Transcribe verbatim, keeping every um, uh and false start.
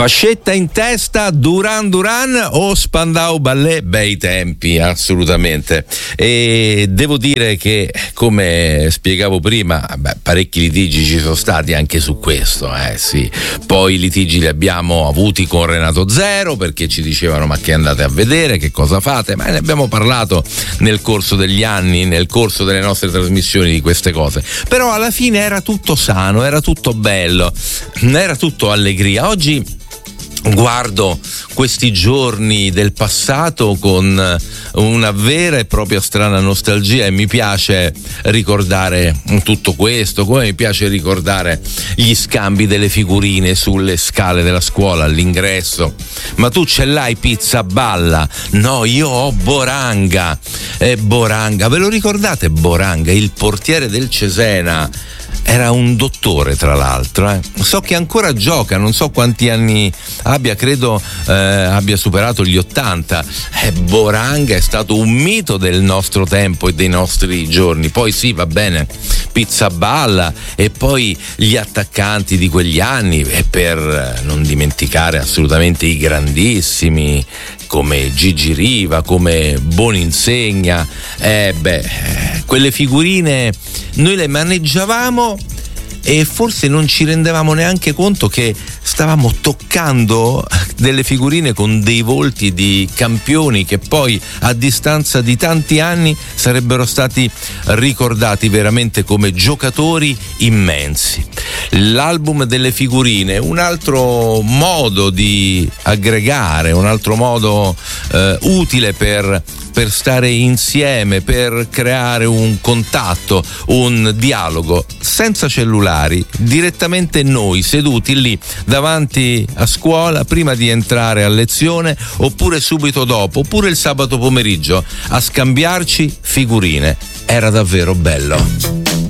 Fascetta in testa, Duran Duran o Spandau Ballet? Bei tempi, assolutamente. E devo dire che, come spiegavo prima, beh, parecchi litigi ci sono stati anche su questo, eh sì. Poi i litigi li abbiamo avuti con Renato Zero, perché ci dicevano: ma che andate a vedere, che cosa fate? Ma ne abbiamo parlato nel corso degli anni, nel corso delle nostre trasmissioni di queste cose. Però alla fine era tutto sano, era tutto bello, era tutto allegria. Oggi guardo questi giorni del passato con una vera e propria strana nostalgia e mi piace ricordare tutto questo, come mi piace ricordare gli scambi delle figurine sulle scale della scuola all'ingresso. Ma tu ce l'hai Pizza Balla? No, io ho Boranga. E Boranga, ve lo ricordate Boranga, il portiere del Cesena? Era un dottore, tra l'altro, eh. So che ancora gioca, non so quanti anni abbia, credo eh, abbia superato gli ottanta. Eh, Boranga è stato un mito del nostro tempo e dei nostri giorni. Poi sì, va bene, Pizza Balla e poi gli attaccanti di quegli anni, e per non dimenticare assolutamente i grandissimi come Gigi Riva, come Boninsegna. Eh beh, quelle figurine noi le maneggiavamo e forse non ci rendevamo neanche conto che stavamo toccando delle figurine con dei volti di campioni che poi a distanza di tanti anni sarebbero stati ricordati veramente come giocatori immensi. L'album delle figurine, un altro modo di aggregare, un altro modo eh, utile per per stare insieme, per creare un contatto, un dialogo senza cellulari, direttamente noi seduti lì davanti a scuola prima di entrare a lezione, oppure subito dopo, oppure il sabato pomeriggio a scambiarci figurine. Era davvero bello.